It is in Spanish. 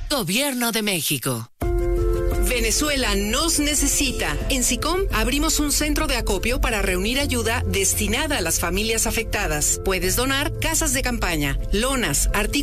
Gobierno de México. Venezuela nos necesita. En SICOM abrimos un centro de acopio para reunir ayuda destinada a las familias afectadas. Puedes donar casas de campaña, lonas, artículos